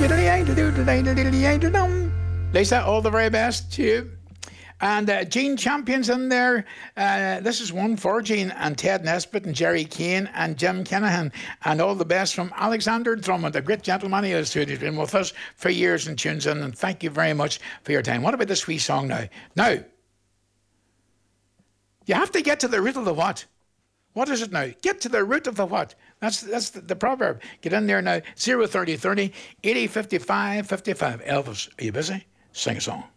Lisa, all the very best to you. And Gene Champion's in there. This is one for Gene and Ted Nesbitt and Jerry Kane and Jim Kinahan. And all the best from Alexander Drummond, a great gentleman he is too. He's been with us for years and tunes in. And thank you very much for your time. What about this wee song now? Now, you have to get to the root of the what. What is it now? Get to the root of the what. That's the proverb. Get in there now. 03030 80 55 55. Elvis, are you busy? Sing a song.